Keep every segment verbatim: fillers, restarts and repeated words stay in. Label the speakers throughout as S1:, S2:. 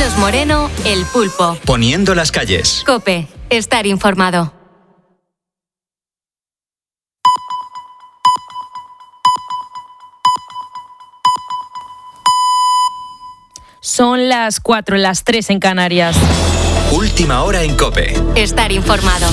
S1: Carlos Moreno, El Pulpo.
S2: Poniendo las calles.
S1: COPE, estar informado.
S3: Son las cuatro, las tres en Canarias.
S2: Última hora en COPE.
S1: Estar informado.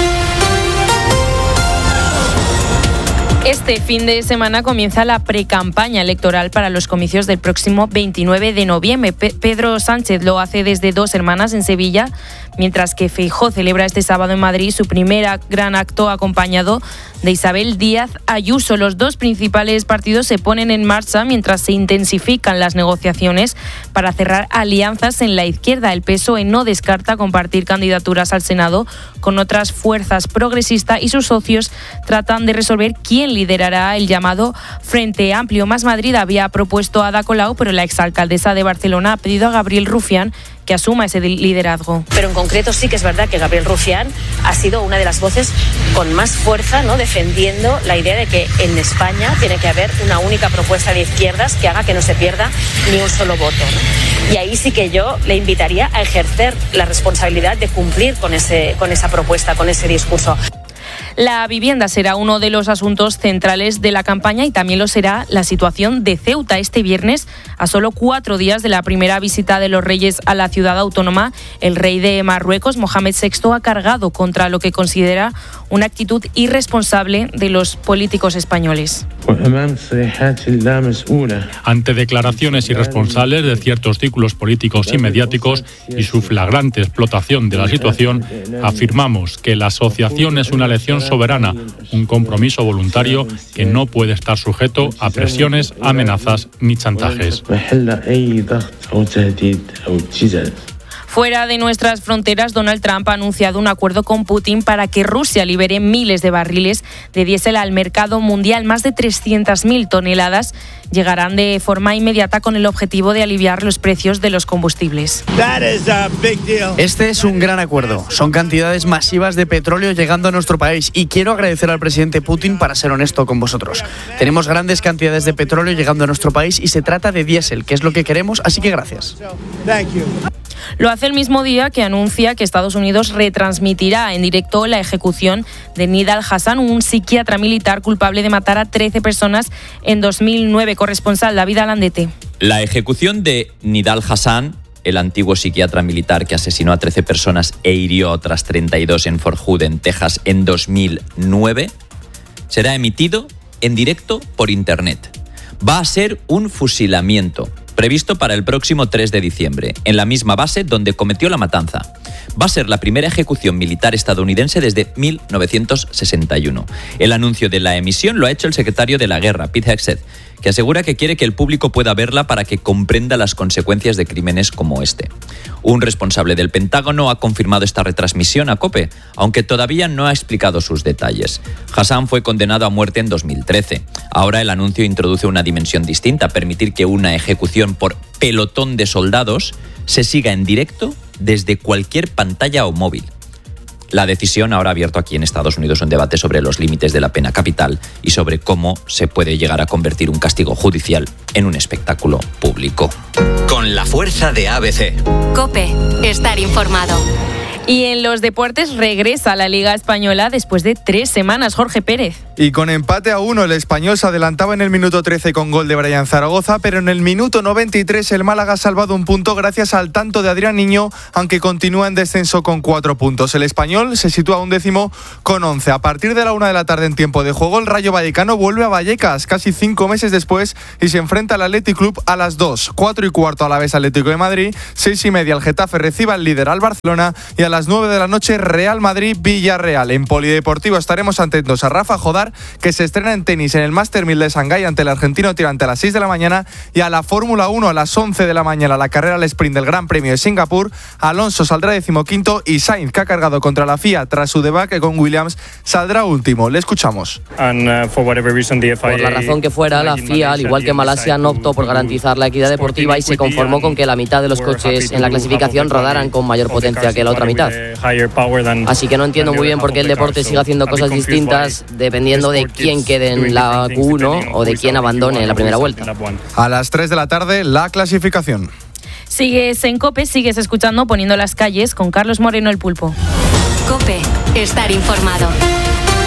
S3: Este fin de semana comienza la precampaña electoral para los comicios del próximo veintinueve de noviembre. Pe- Pedro Sánchez lo hace desde Dos Hermanas en Sevilla, mientras que Feijóo celebra este sábado en Madrid su primer gran acto acompañado de Isabel Díaz Ayuso. Los dos principales partidos se ponen en marcha mientras se intensifican las negociaciones para cerrar alianzas en la izquierda. El P S O E no descarta compartir candidaturas al Senado con otras fuerzas progresistas y sus socios tratan de resolver quién liderará el llamado Frente Amplio. Más Madrid había propuesto a Ada Colau, pero la exalcaldesa de Barcelona ha pedido a Gabriel Rufián que asuma ese liderazgo.
S4: Pero en concreto sí que es verdad que Gabriel Rufián ha sido una de las voces con más fuerza, ¿no?, defendiendo la idea de que en España tiene que haber una única propuesta de izquierdas que haga que no se pierda ni un solo voto, ¿no? Y ahí sí que yo le invitaría a ejercer la responsabilidad de cumplir con ese, con esa propuesta, con ese discurso.
S3: La vivienda será uno de los asuntos centrales de la campaña y también lo será la situación de Ceuta. Este viernes, a solo cuatro días de la primera visita de los reyes a la ciudad autónoma, el rey de Marruecos, Mohamed sexto, ha cargado contra lo que considera una actitud irresponsable de los políticos españoles.
S5: Ante declaraciones irresponsables de ciertos círculos políticos y mediáticos y su flagrante explotación de la situación, afirmamos que la asociación es una elección soberana, un compromiso voluntario que no puede estar sujeto a presiones, amenazas ni chantajes.
S3: Fuera de nuestras fronteras, Donald Trump ha anunciado un acuerdo con Putin para que Rusia libere miles de barriles de diésel al mercado mundial. Más de trescientas mil toneladas llegarán de forma inmediata con el objetivo de aliviar los precios de los combustibles.
S6: Este es un gran acuerdo. Son cantidades masivas de petróleo llegando a nuestro país y quiero agradecer al presidente Putin para ser honesto con vosotros. Tenemos grandes cantidades de petróleo llegando a nuestro país y se trata de diésel, que es lo que queremos, así que gracias.
S3: Lo hace el mismo día que anuncia que Estados Unidos retransmitirá en directo la ejecución de Nidal Hassan, un psiquiatra militar culpable de matar a trece personas en dos mil nueve. Corresponsal David Alandete.
S7: La ejecución de Nidal Hassan, el antiguo psiquiatra militar que asesinó a trece personas e hirió a otras treinta y dos en Fort Hood, en Texas, en dos mil nueve, será emitido en directo por Internet. Va a ser un fusilamiento previsto para el próximo tres de diciembre, en la misma base donde cometió la matanza. Va a ser la primera ejecución militar estadounidense desde mil novecientos sesenta y uno. El anuncio de la emisión lo ha hecho el secretario de la Guerra, Pete Hegseth, que asegura que quiere que el público pueda verla para que comprenda las consecuencias de crímenes como este. Un responsable del Pentágono ha confirmado esta retransmisión a COPE, aunque todavía no ha explicado sus detalles. Hassan fue condenado a muerte en dos mil trece. Ahora el anuncio introduce una dimensión distinta, permitir que una ejecución por pelotón de soldados se siga en directo desde cualquier pantalla o móvil. La decisión ahora ha abierto aquí en Estados Unidos un debate sobre los límites de la pena capital y sobre cómo se puede llegar a convertir un castigo judicial en un espectáculo público.
S2: Con la fuerza de A B C.
S1: COPE, estar informado.
S3: Y en los deportes regresa a la Liga Española después de tres semanas. Jorge Pérez.
S8: Y con empate a uno, el Español se adelantaba en el minuto trece con gol de Brian Zaragoza, pero en el minuto noventa y tres el Málaga ha salvado un punto gracias al tanto de Adrián Niño, aunque continúa en descenso con cuatro puntos. El Español se sitúa a un décimo con once. A partir de la una de la tarde en tiempo de juego, el Rayo Vallecano vuelve a Vallecas casi cinco meses después y se enfrenta al Athletic Club a las dos. Cuatro y cuarto a la vez Atlético de Madrid, seis y media el Getafe recibe al líder al Barcelona y a las nueve de la noche Real Madrid-Villarreal. En Polideportivo estaremos atentos a Rafa Jodar, que se estrena en tenis en el Master mil de Shanghái ante el argentino tirante a las seis de la mañana, y a la Fórmula uno a las once de la mañana, la carrera al sprint del Gran Premio de Singapur. Alonso saldrá decimoquinto y Sainz, que ha cargado contra la F I A tras su debacle con Williams, saldrá último. Le escuchamos.
S9: Por la razón que fuera, la F I A, al igual que Malasia, no optó por garantizar la equidad deportiva y se conformó con que la mitad de los coches en la clasificación rodaran con mayor potencia que la otra mitad. Así que no entiendo muy bien por qué el deporte sigue haciendo cosas distintas dependiendo de quién quede en la Q uno o de quién abandone en la primera vuelta.
S8: A las tres de la tarde, la clasificación.
S3: Sigues en COPE, sigues escuchando Poniendo las calles con Carlos Moreno, el Pulpo.
S1: COPE, estar informado.